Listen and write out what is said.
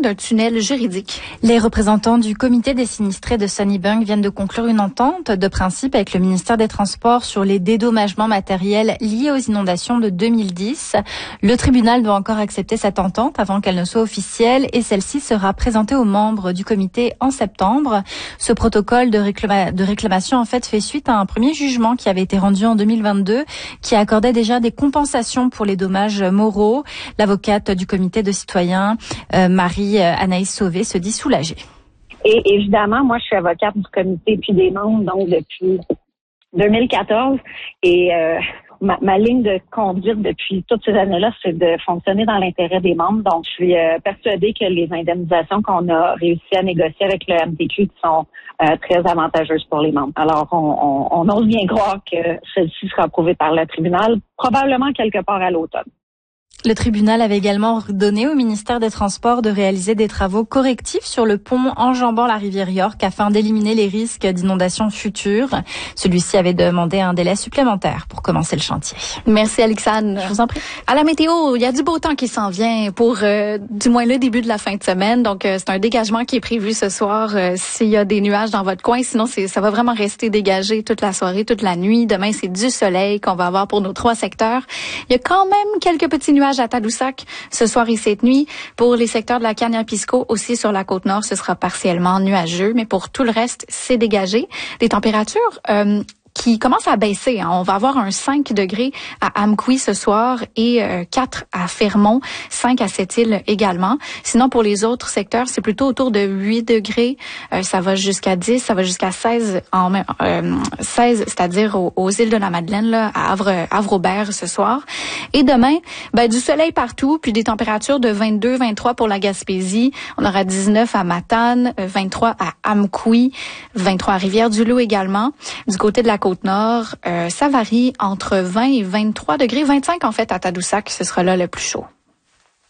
d'un tunnel juridique. Les représentants du comité des sinistrés de Sunnybank viennent de conclure une entente de principe avec le ministère des Transports sur les dédommagements matériels liés aux inondations de 2010. Le tribunal doit encore accepter cette entente avant qu'elle ne soit officielle et celle-ci sera présentée aux membres du comité en septembre. Ce protocole de réclamation en fait fait suite à un premier jugement qui avait été rendu en 2022 qui accordait déjà des compensations pour les dommages moraux. L'avocate du comité de citoyens, Marie-Anaïs Sauvé, se dit soulagée. Et évidemment, moi, je suis avocate du comité puis des membres donc depuis 2014 et ma ligne de conduite depuis toutes ces années-là, c'est de fonctionner dans l'intérêt des membres. Donc, je suis persuadée que les indemnisations qu'on a réussi à négocier avec le MTQ sont très avantageuses pour les membres. Alors, on ose bien croire que celle-ci sera approuvée par le tribunal, probablement quelque part à l'automne. Le tribunal avait également ordonné au ministère des Transports de réaliser des travaux correctifs sur le pont enjambant la rivière York afin d'éliminer les risques d'inondations futures. Celui-ci avait demandé un délai supplémentaire pour commencer le chantier. Merci Alexandre. Je vous en prie. À la météo, il y a du beau temps qui s'en vient pour du moins le début de la fin de semaine. Donc c'est un dégagement qui est prévu ce soir s'il y a des nuages dans votre coin. Sinon ça va vraiment rester dégagé toute la soirée, toute la nuit. Demain c'est du soleil qu'on va avoir pour nos 3 secteurs. Il y a quand même quelques petits nuages à Tadoussac ce soir et cette nuit. Pour les secteurs de la Cagna-Pisco, aussi sur la Côte-Nord, ce sera partiellement nuageux, mais pour tout le reste, c'est dégagé. Des températures qui commence à baisser. On va avoir un 5 degrés à Amqui ce soir et 4 à Fermont, 5 à Sept-Îles également. Sinon, pour les autres secteurs, c'est plutôt autour de 8 degrés. Ça va jusqu'à 10, ça va jusqu'à 16, 16, c'est-à-dire aux îles de la Madeleine, là, à Havre-Aubert ce soir. Et demain, du soleil partout, puis des températures de 22, 23 pour la Gaspésie. On aura 19 à Matane, 23 à Amqui, 23 à Rivière-du-Loup également. Du côté de la Côte-Nord, ça varie entre 20 et 23 degrés, 25 en fait à Tadoussac, ce sera là le plus chaud.